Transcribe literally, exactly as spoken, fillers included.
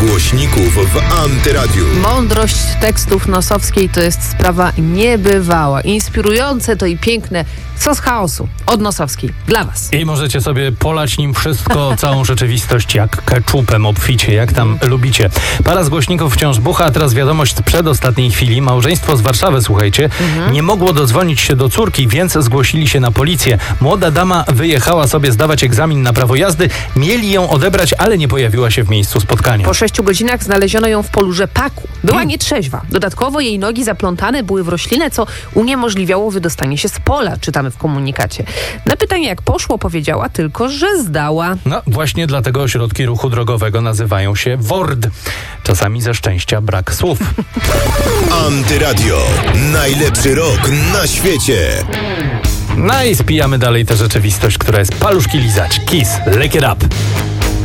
głośników w Antyradiu. Mądrość tekstów Nosowskiej to jest sprawa niebywała. Inspirujące to i piękne. Sos chaosu od Nosowskiej. Dla was. I możecie sobie polać nim wszystko, całą rzeczywistość, jak keczupem obficie, jak tam lubicie. Para z głośników wciąż bucha, a teraz wiadomość z przedostatniej chwili. Małżeństwo z Warszawy, słuchajcie, mhm. nie mogło dodzwonić się do córki, więc zgłosili się na policję. Młoda dama wyjechała sobie zdawać egzamin na prawo jazdy. Mieli ją odebrać, ale nie pojawiła się w miejscu spotkania. Po sześciu godzinach znaleziono ją w polu rzepaku. Była hmm. nietrzeźwa. Dodatkowo jej nogi zaplątane były w roślinę, co uniemożliwiało wydostanie się z pola, czytamy w komunikacie. Na pytanie, jak poszło, powiedziała tylko, że zdała. No właśnie dlatego ośrodki ruchu drogowego nazywają się W O R D. Czasami ze szczęścia brak słów. Antyradio. Najlepszy rok na świecie. No i spijamy dalej tę rzeczywistość, która jest paluszki lizać. Kiss, lick it up.